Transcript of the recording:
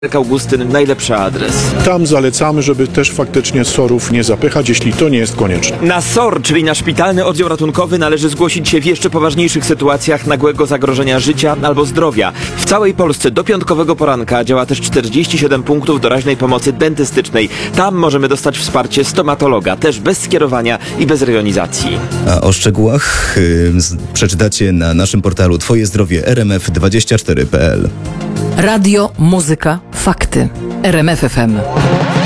Augustyn, najlepszy adres. Tam zalecamy, żeby też faktycznie SOR-ów nie zapychać, jeśli to nie jest konieczne. Na SOR, czyli na szpitalny oddział ratunkowy, należy zgłosić się w jeszcze poważniejszych sytuacjach nagłego zagrożenia życia albo zdrowia. W całej Polsce do piątkowego poranka działa też 47 punktów doraźnej pomocy dentystycznej. Tam możemy dostać wsparcie stomatologa, też bez skierowania i bez rejonizacji. A o szczegółach przeczytacie na naszym portalu twojezdrowie rmf24.pl. Radio, muzyka, fakty. RMF FM.